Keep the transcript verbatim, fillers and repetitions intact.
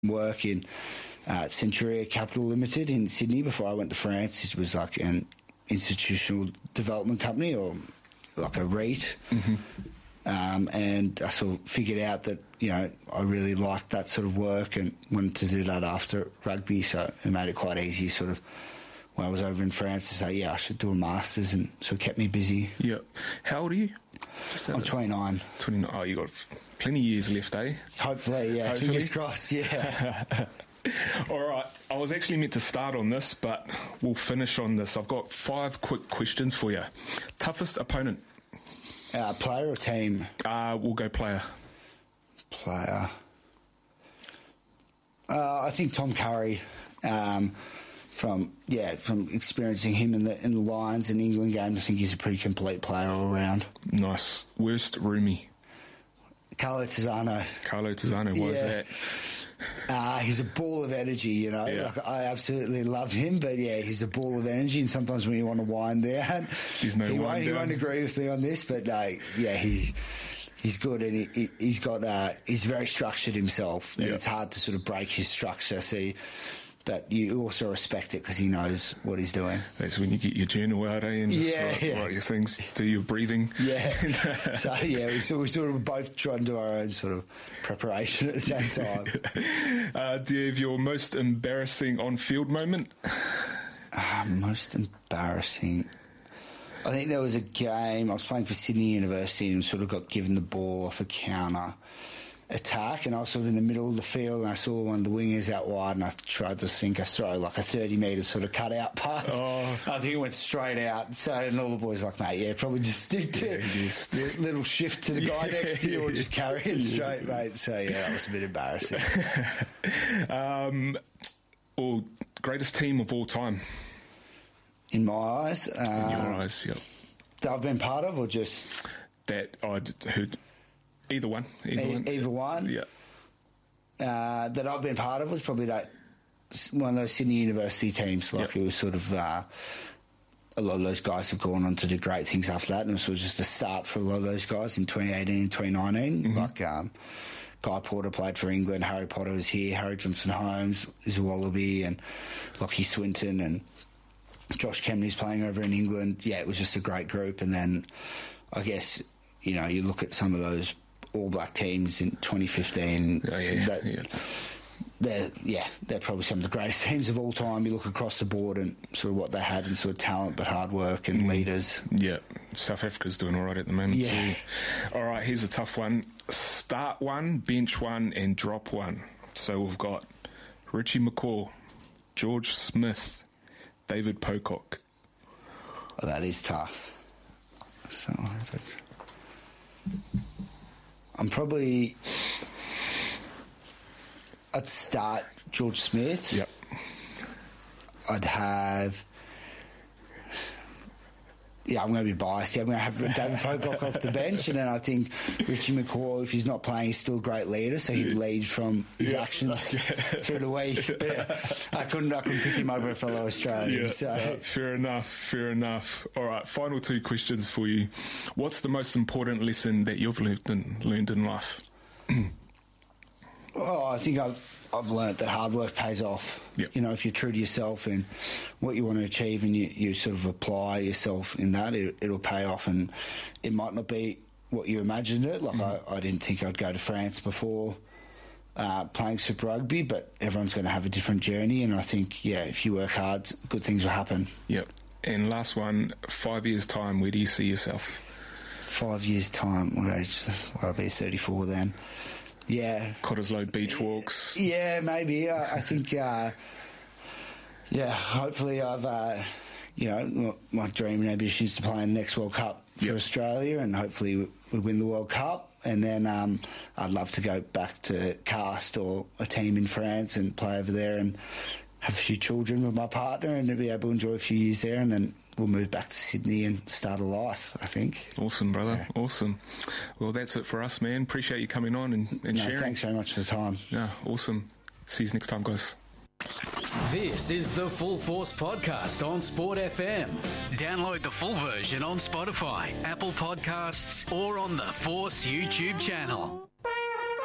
work in uh, Centuria Capital Limited in Sydney before I went to France. It was like an institutional development company or like a REIT. Mm-hmm. Um, and I sort of figured out that, you know, I really liked that sort of work and wanted to do that after rugby, so it made it quite easy sort of when I was over in France to say, yeah, I should do a Masters, and so it kept me busy. Yeah. How old are you? Just I'm twenty-nine. twenty-nine. Oh, you got plenty of years left, eh? Hopefully, yeah. Hopefully. Fingers crossed, yeah. All right. I was actually meant to start on this, but we'll finish on this. I've got five quick questions for you. Toughest opponent? Uh, player or team? Uh, we'll go player. Player. Uh, I think Tom Curry. Um, from yeah, from experiencing him in the in the Lions and England games, I think he's a pretty complete player all around. Nice. Worst roomie? Carlo Tizzano. Carlo Tizzano. Why yeah. is that? Uh, he's a ball of energy, you know. Yeah. Like, I absolutely love him, but yeah, he's a ball of energy. And sometimes when you want to wind down, There's no he, wind won't, down. he won't agree with me on this. But no, yeah, he's he's good, and he, he, he's got uh, he's very structured himself. And yeah. It's hard to sort of break his structure. See. But you also respect it because he knows what he's doing. That's when you get your journal out, eh? And just yeah, write, yeah. write your things, do your breathing. Yeah. So, yeah, we sort, we sort of both try and do our own sort of preparation at the same time. uh, do you have your most embarrassing on-field moment? Uh, most embarrassing... I think there was a game, I was playing for Sydney University and sort of got given the ball off a counter attack, and I was sort of in the middle of the field and I saw one of the wingers out wide and I tried to sink a throw, like a thirty metre sort of cut out pass. Oh. I think it went straight out. So, and all the boys were like, mate, yeah, probably just stick to yeah, just... the little shift to the guy yeah, next to you or just carry it yeah. straight, mate. So, yeah, that was a bit embarrassing. um, or greatest team of all time? In my eyes. Uh, in your eyes, yeah. That I've been part of or just... That I'd heard... Either one. Either e- one. Either one. Yeah. Uh, that I've been part of was probably that one of those Sydney University teams. Like, yep. It was sort of... Uh, a lot of those guys have gone on to do great things after that, and it was just a start for a lot of those guys in twenty eighteen and twenty nineteen. Mm-hmm. Like, um, Guy Porter played for England, Harry Potter was here, Harry Johnson-Holmes is a Wallaby, and Lockie Swinton, and Josh Kemney's playing over in England. Yeah, it was just a great group. And then I guess, you know, you look at some of those All Black teams in twenty fifteen. Oh, yeah, that, yeah. They're, yeah, they're probably some of the greatest teams of all time. You look across the board and sort of what they had and sort of talent, but hard work and mm. leaders. Yeah, South Africa's doing all right at the moment yeah. too. All right, here's a tough one. Start one, bench one, and drop one. So we've got Richie McCaw, George Smith, David Pocock. Oh, that is tough. So, I'm probably... I'd start George Smith. Yep. I'd have... Yeah, I'm going to be biased. Yeah, I'm going to have David Pocock off the bench, and then I think Richie McCaw, if he's not playing, he's still a great leader, so he'd lead from his yeah. actions okay. through the week. But I couldn't, I couldn't pick him over a fellow Australian. Yeah, so. uh, fair enough, fair enough. All right, final two questions for you. What's the most important lesson that you've learned in, learned in life? Oh, I think I've, I've learnt that hard work pays off. Yep. You know, if you're true to yourself and what you want to achieve and you, you sort of apply yourself in that, it, it'll pay off. And it might not be what you imagined it. Like, mm-hmm. I, I didn't think I'd go to France before uh, playing Super Rugby, but everyone's going to have a different journey. And I think, yeah, if you work hard, good things will happen. Yep. And last one, five years' time, where do you see yourself? Five years' time, what age? Well, I'll be thirty-four then. Yeah. Cottesloe beach walks. Yeah, maybe. I, I think, uh, yeah, hopefully I've, uh, you know, my dream and ambition is to play in the next World Cup for yep. Australia, and hopefully we, we win the World Cup. And then um, I'd love to go back to Cast or a team in France and play over there and have a few children with my partner and be able to enjoy a few years there, and then we'll move back to Sydney and start a life, I think. Awesome, brother. Yeah. Awesome. Well, that's it for us, man. Appreciate you coming on and, and no, sharing. Thanks very much for the time. Yeah, awesome. See you next time, guys. This is the Full Force Podcast on Sport F M. Download the full version on Spotify, Apple Podcasts, or on the Force YouTube channel.